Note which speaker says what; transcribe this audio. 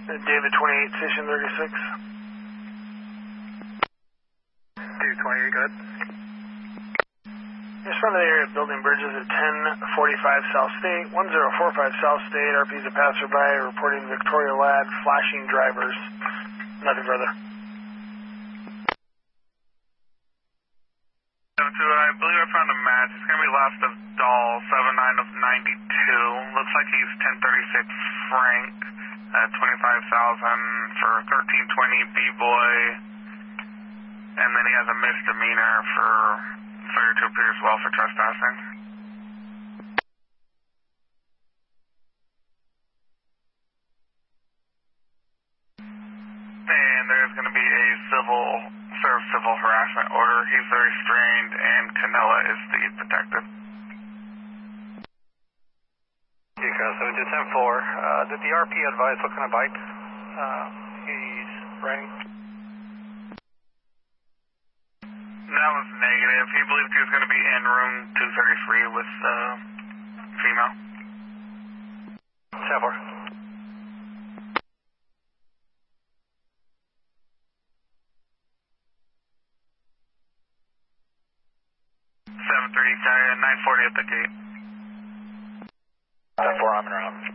Speaker 1: David 28, Station 36.
Speaker 2: David 28, go ahead.
Speaker 1: Respond to the area of building bridges at 1045 South State, 1045 South State. RP's a passerby reporting Victoria Lad flashing drivers. Nothing further.
Speaker 3: 7-2, I believe I found a match. It's going to be last of Dahl, 79 of 92. Looks like he's 1036 Frank at 25,000 for 1320 B-Boy. And then he has a misdemeanor for failure to appear as well for trespassing. And there's going to be a civil harassment order. He's very restrained, and Canella is the protected.
Speaker 2: Decon 710-4. Did the RP advise what kind of bike he's riding?
Speaker 3: That was negative. He believed he was going to be in room 233 with female.
Speaker 2: 10-4.
Speaker 3: 940 at the gate.
Speaker 2: 10-4, I'm in around.